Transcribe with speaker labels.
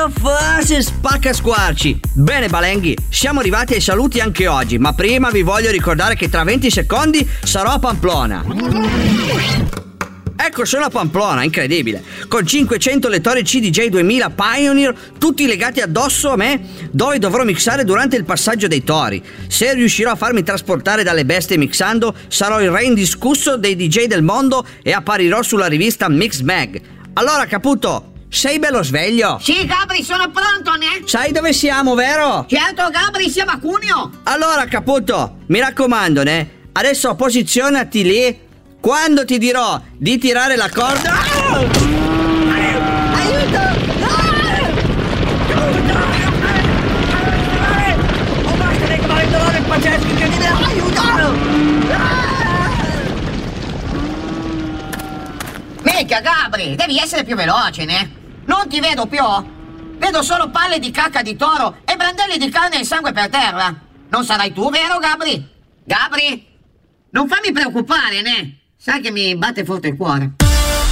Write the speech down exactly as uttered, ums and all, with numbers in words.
Speaker 1: io forse spacca squarci. Bene Balenghi, siamo arrivati ai saluti anche oggi, ma prima vi voglio ricordare che tra venti secondi sarò a Pamplona. Ecco, sono a Pamplona, incredibile, con cinquecento lettori C D J duemila Pioneer, tutti legati addosso a me, dove dovrò mixare durante il passaggio dei tori. Se riuscirò a farmi trasportare dalle bestie mixando, sarò il re indiscusso dei D J del mondo e apparirò sulla rivista Mix Mag. Allora, Caputo, sei bello sveglio?
Speaker 2: Sì, Gabri, sono pronto, ne?
Speaker 1: Sai dove siamo, vero?
Speaker 2: Certo, Gabri, siamo a Cuneo.
Speaker 1: Allora, Caputo, mi raccomando, ne? Adesso posizionati lì. Quando ti dirò di tirare la corda... Ah! Aiuto! Ah! Oh, basta, dai, come il dolore pazzesco, incredibile! Aiuto! Ah!
Speaker 2: Minchia, Gabri, devi essere più veloce, ne? Non ti vedo più. Vedo solo palle di cacca di toro e brandelli di carne e sangue per terra. Non sarai tu, vero, Gabri? Gabri? Non fammi preoccupare, ne? Sai che mi batte forte il cuore.